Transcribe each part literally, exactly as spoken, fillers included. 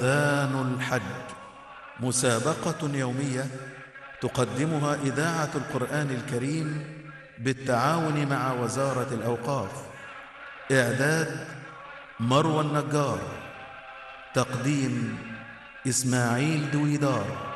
آن الحج، مسابقة يومية تقدمها إذاعة القرآن الكريم بالتعاون مع وزارة الأوقاف. إعداد مروى النجار، تقديم إسماعيل دويدار.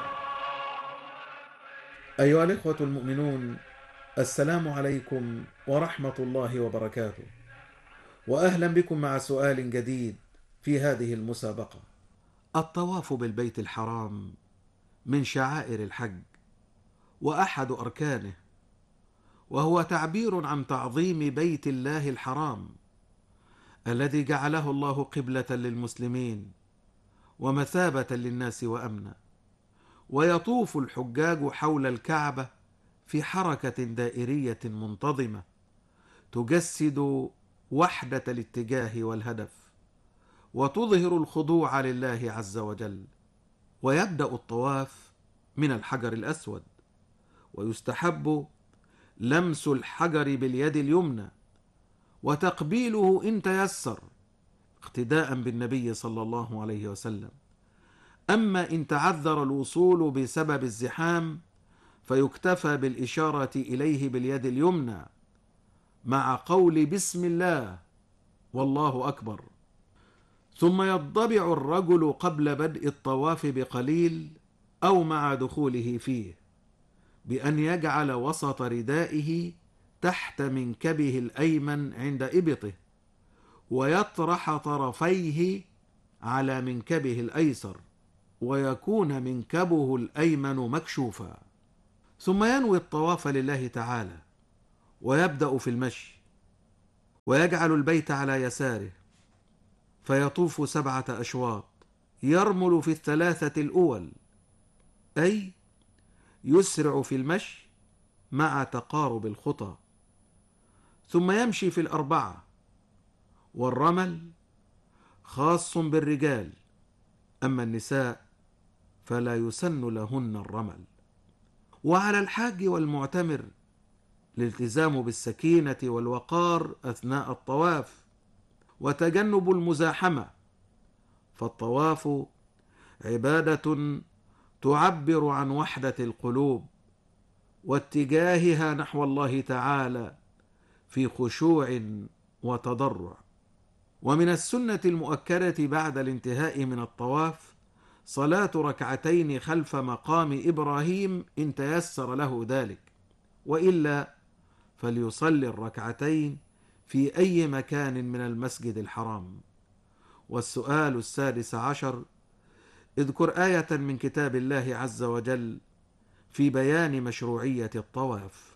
أيها الإخوة المؤمنون، السلام عليكم ورحمة الله وبركاته، وأهلا بكم مع سؤال جديد في هذه المسابقة. الطواف بالبيت الحرام من شعائر الحج وأحد أركانه، وهو تعبير عن تعظيم بيت الله الحرام الذي جعله الله قبلة للمسلمين ومثابة للناس وأمنا. ويطوف الحجاج حول الكعبة في حركة دائرية منتظمة تجسد وحدة الاتجاه والهدف، وتظهر الخضوع لله عز وجل. ويبدأ الطواف من الحجر الأسود، ويستحب لمس الحجر باليد اليمنى وتقبيله إن تيسر، اقتداء بالنبي صلى الله عليه وسلم. أما إن تعذر الوصول بسبب الزحام فيكتفى بالإشارة إليه باليد اليمنى مع قول بسم الله والله أكبر. ثم يضبع الرجل قبل بدء الطواف بقليل أو مع دخوله فيه بأن يجعل وسط ردائه تحت منكبه الأيمن عند إبطه، ويطرح طرفيه على منكبه الأيسر، ويكون منكبه الأيمن مكشوفا. ثم ينوي الطواف لله تعالى، ويبدأ في المشي، ويجعل البيت على يساره، فيطوف سبعة أشواط، يرمل في الثلاثة الأول، أي يسرع في المشي مع تقارب الخطى، ثم يمشي في الأربعة. والرمل خاص بالرجال، أما النساء فلا يسن لهن الرمل. وعلى الحاج والمعتمر الالتزام بالسكينة والوقار أثناء الطواف وتجنب المزاحمة، فالطواف عبادة تعبر عن وحدة القلوب واتجاهها نحو الله تعالى في خشوع وتضرع. ومن السنة المؤكدة بعد الانتهاء من الطواف صلاة ركعتين خلف مقام إبراهيم إن تيسر له ذلك، وإلا فليصلي الركعتين في أي مكان من المسجد الحرام. والسؤال السادس عشر: اذكر آية من كتاب الله عز وجل في بيان مشروعية الطواف.